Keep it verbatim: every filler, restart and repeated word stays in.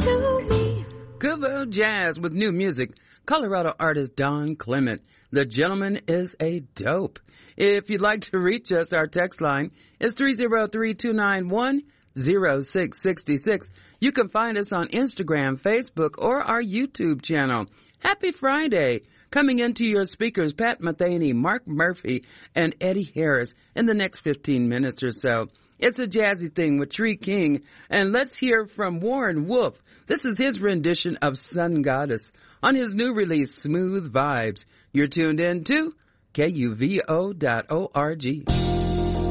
to me. Kuvo Jazz with new music. Colorado artist Don Clement. The gentleman is a dope. If you'd like to reach us, our text line is three oh three, two nine one, oh six six six. You can find us on Instagram, Facebook, or our YouTube channel. Happy Friday. Coming into your speakers, Pat Metheny, Mark Murphy, and Eddie Harris in the next fifteen minutes or so. It's a jazzy thing with Tree King. And let's hear from Warren Wolf. This is his rendition of Sun Goddess on his new release, Smooth Vibes. You're tuned in to K U V O dot org.